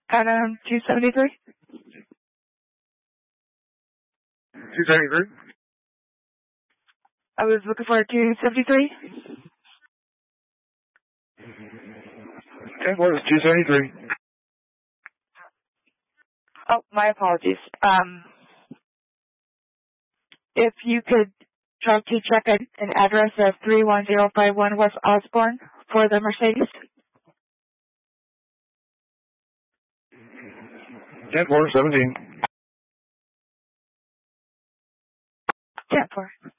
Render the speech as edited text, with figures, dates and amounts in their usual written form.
Adam 273? 273? I was looking for 273. 10-4 is 273. Oh, my apologies. If you could try to check an address of 31051 West Osborne for the Mercedes. 10-4, 17. 10-4.